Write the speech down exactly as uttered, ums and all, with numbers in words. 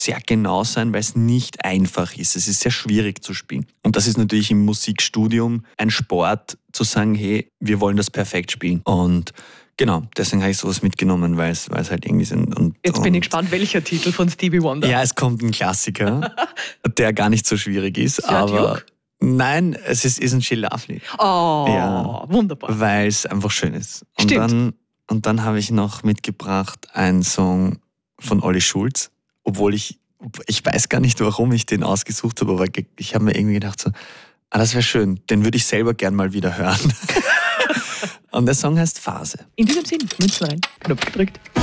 sehr genau sein, weil es nicht einfach ist. Es ist sehr schwierig zu spielen. Und das ist natürlich im Musikstudium ein Sport, zu sagen, hey, wir wollen das perfekt spielen. Und genau, deswegen habe ich sowas mitgenommen, weil es, weil es halt irgendwie sind. Und, Jetzt bin und ich gespannt, welcher Titel von Stevie Wonder. Ja, es kommt ein Klassiker, der gar nicht so schwierig ist, Sir aber Duke? nein, es ist Isn't She Lovely. Oh, Ja. wunderbar. Weil es einfach schön ist. Und Stimmt. dann, und dann habe ich noch mitgebracht einen Song von Olli Schulz, obwohl ich, ich weiß gar nicht, warum ich den ausgesucht habe, aber ich habe mir irgendwie gedacht so, ah, das wäre schön, den würde ich selber gern mal wieder hören. Und der Song heißt Phase. In diesem Sinn, Münzen rein, Knopf gedrückt.